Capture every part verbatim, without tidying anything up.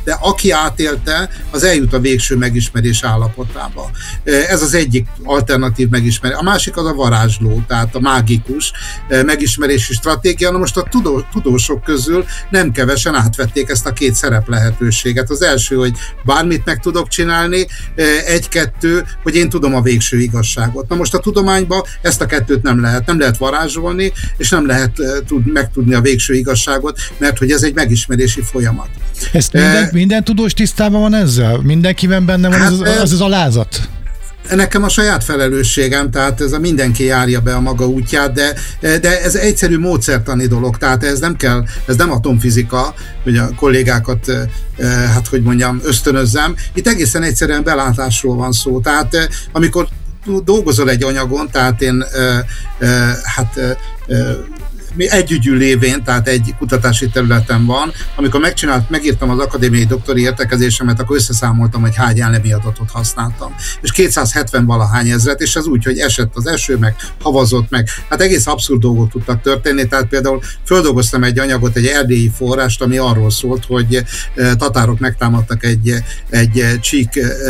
de aki átélte, az eljut a végső megismerés állapotába. Ez az egyik alternatív megismerés. A másik az a varázsló, tehát a mágikus megismerési stratégia. Na most a tudó, tudósok közül nem kevesen átvették ezt a két szerep lehetőséget. Az első, hogy bármit meg tudok csinálni, egy-kettő, hogy én tudom a végső igazságot. Na most a tudományban ezt a kettőt nem lehet. Nem lehet varázsolni, és nem lehet tud, megtudni a végső igazságot, mert hogy ez egy megismerési folyamat. Ezt minden, e, minden tudós tisztában van ezzel? Mindenkiben benne van hát, ez, az, az az alázat? Nekem a saját felelősségem, tehát ez a mindenki járja be a maga útját, de, de ez egyszerű módszertani dolog, tehát ez nem kell, ez nem atomfizika, hogy a kollégákat, hát hogy mondjam, ösztönözzem. Itt egészen egyszerűen belátásról van szó, tehát amikor dolgozol egy anyagon, tehát én hát együgyű lévén, tehát egy kutatási területen van. Amikor megcsinált, megírtam az akadémiai doktori értekezésemet, akkor összeszámoltam, hogy hány elemi adatot használtam. És kétszázhetven valahány ezret, és ez úgy, hogy esett az eső, meg havazott meg. Hát egész abszurd dolgok tudtak történni, tehát például földolgoztam egy anyagot, egy erdélyi forrást, ami arról szólt, hogy tatárok megtámadtak egy, egy csík,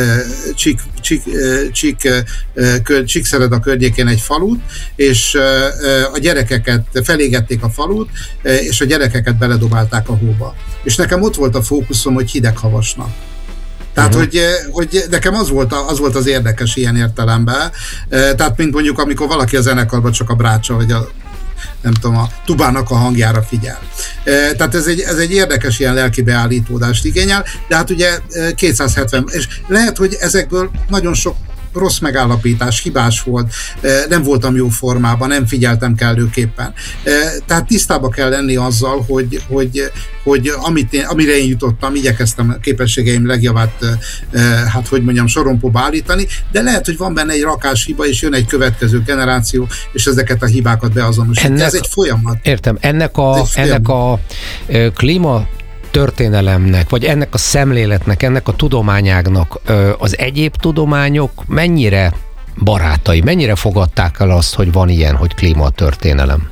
csík, csík, csík, Csíkszereda környékén egy falut, és a gyerekeket felé a falut, és a gyerekeket beledobálták a hóba. És nekem ott volt a fókuszom, hogy hideghavasnak. Tehát, uh-huh. hogy, hogy nekem az volt, a, az volt az érdekes ilyen értelemben. Tehát, mint mondjuk, amikor valaki a zenekarban csak a brácsa, vagy a nem tudom, a tubának a hangjára figyel. Tehát ez egy, ez egy érdekes ilyen lelki beállítódást igényel, de hát ugye kétszázhetven, és lehet, hogy ezekből nagyon sok rossz megállapítás, hibás volt, nem voltam jó formában, nem figyeltem kellőképpen. Tehát tisztába kell lenni azzal, hogy, hogy, hogy amit én, amire én jutottam, igyekeztem a képességeim legjavát, hát hogy mondjam, sorompóba állítani, de lehet, hogy van benne egy rakás hiba, és jön egy következő generáció, és ezeket a hibákat beazonosítja. Ez egy folyamat. Értem. Ennek a, ennek a klíma történelemnek, vagy ennek a szemléletnek, ennek a tudományágnak az egyéb tudományok mennyire barátai, mennyire fogadták el azt, hogy van ilyen, hogy klímatörténelem?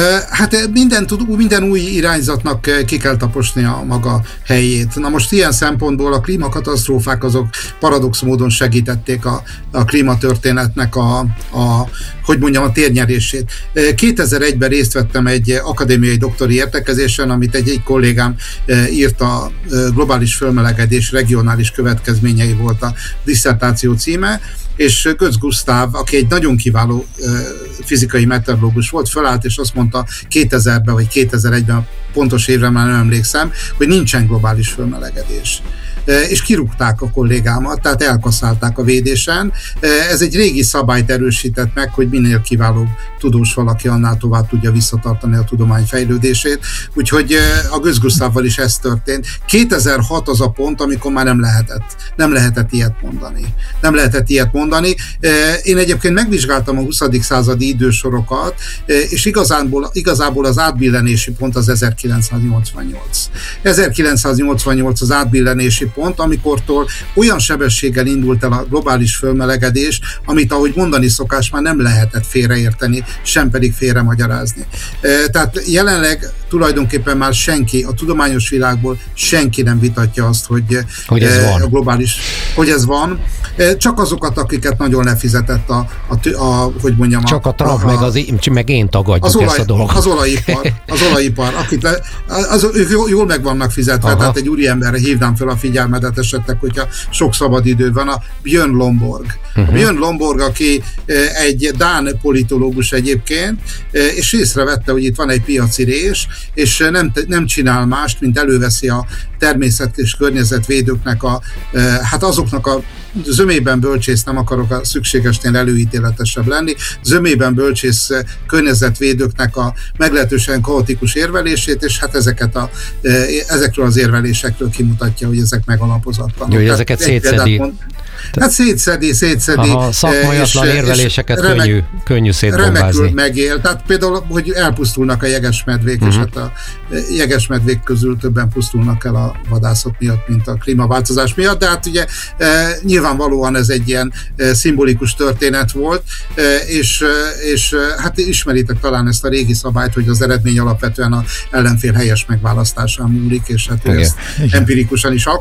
Hát minden, minden új irányzatnak ki kell taposni a maga helyét. Na most ilyen szempontból a klímakatasztrófák azok paradox módon segítették a, a klímatörténetnek a, a, hogy mondjam, a térnyerését. kétezer-egyben részt vettem egy akadémiai doktori értekezésen, amit egy, egy kollégám írt, a globális fölmelegedés regionális következményei volt a disszertáció címe, és Götz Gusztáv, aki egy nagyon kiváló uh, fizikai meteorológus volt, fölállt és azt mondta kétezerben vagy kétezer-egyben, pontos évre már nem emlékszem, hogy nincsen globális fölmelegedés. Uh, és kirúgták a kollégámat, tehát elkaszálták a védésen. Uh, ez egy régi szabályt erősített meg, hogy minél kiválóbb tudós valaki, annál tovább tudja visszatartani a tudomány fejlődését. Úgyhogy uh, a Götz Gusztávval is ez történt. kétezer-hat az a pont, amikor már nem lehetett, nem lehetett ilyet mondani. Nem lehetett ilyet mondani. Én egyébként megvizsgáltam a huszadik századi idősorokat, és igazából, igazából az átbillenési pont az ezerkilencszáznyolcvannyolc. ezerkilencszáznyolcvannyolc az átbillenési pont, amikortól olyan sebességgel indult el a globális fölmelegedés, amit, ahogy mondani szokás, már nem lehetett félreérteni, sem pedig félremagyarázni. Tehát jelenleg tulajdonképpen már senki, a tudományos világból senki nem vitatja azt, hogy, hogy ez van. A globális, hogy ez van. Csak azokat, akiket nagyon lefizetett a, a, a hogy mondjam... Csak a Trump, a, meg, az, meg én tagadjuk az olaj, ezt a dolgot. Az olajipar, az olajipar, akit le, az, ők jól meg vannak fizetve, aha. Tehát egy úriemberre hívnám fel a figyelmedet esetleg, hogyha sok szabadidő van, a Björn Lomborg. Uh-huh. A Björn Lomborg, aki egy dán politológus egyébként, és észrevette, hogy itt van egy piaci rés, és nem, nem csinál mást, mint előveszi a természet és környezetvédőknek a, hát azoknak a zömében bölcsész, nem akarok a szükségesnél előítéletesebb lenni, zömében bölcsész környezetvédőknek a meglehetősen kaotikus érvelését, és hát ezeket a, ezekről az érvelésekről kimutatja, hogy ezek megalapozatlanok. Jó, hogy ezeket szétszedi. Mond, hát szétszedi, szétszedi. Aha, szakmaiatlan és, érveléseket és könnyű, remek, könnyű szétbombázni. Remekül megél. Tehát például, hogy elpusztulnak a jegesmedvék, uh-huh. és hát a jegesmedvék közül többen pusztulnak el a vadászat miatt, mint a klímaváltozás miatt, de hát ugye e, nyilvánvalóan ez egy ilyen e, szimbolikus történet volt, e, és, és hát ismeritek talán ezt a régi szabályt, hogy az eredmény alapvetően az ellenfél helyes megválasztásán múlik, és hát ezt empirikusan is